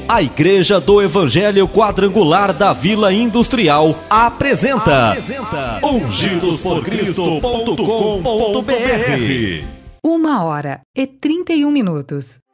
A Igreja do Evangelho Quadrangular da Vila Industrial apresenta ungidosporcristo.com.br. 1h31.